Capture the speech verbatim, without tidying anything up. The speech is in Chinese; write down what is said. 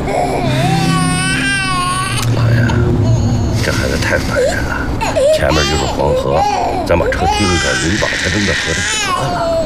妈呀，这孩子太烦人了！前面就是黄河，咱把车提溜点，人把才能在河里得了。